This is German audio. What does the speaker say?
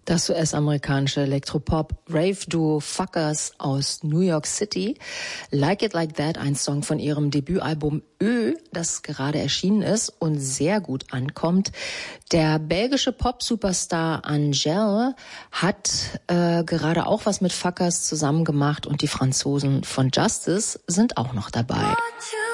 Das US-amerikanische Elektropop-Rave-Duo Fuckers aus New York City. Like It Like That, ein Song von ihrem Debütalbum Ö, das gerade erschienen ist und sehr gut ankommt. Der belgische Pop-Superstar Angèle hat gerade auch was mit Fuckers zusammen gemacht und die Franzosen von Justice sind auch noch dabei.